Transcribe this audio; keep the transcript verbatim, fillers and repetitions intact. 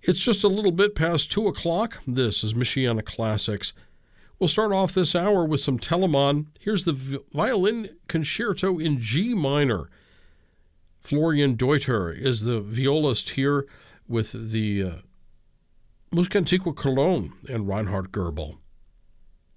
It's just a little bit past two o'clock. This is Michiana Classics. We'll start off this hour with some Telemann. Here's the violin concerto in G minor. Florian Deuter is the violist here with the uh, Musik Antiqua Cologne and Reinhard Goebel.